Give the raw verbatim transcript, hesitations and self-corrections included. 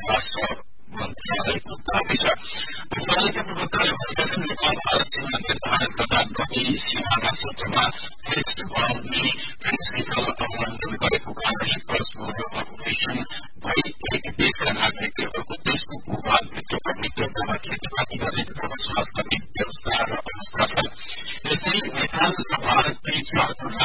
राष्ट्र मन्त्रालयको दावी छ। मन्त्रालयका प्रवक्ताले भनेका छन् नेपाल भारत सीमा निर्धारण तथा नदी सीमाका क्षेत्रमा फिक्स्ड बाउन्ड्री प्रिन्सिपल अवलम्बन गरेको कारणले क्रस बोर्डर अपरेसन भई एक देशका नागरिकले अर्को देशको भूभागभित्र पर्ने जग्गामा खेतीपाती गर्ने तथा बसोबास गर्ने व्यवस्था र अवस्था छ। यसै नेपाल र भारत बीच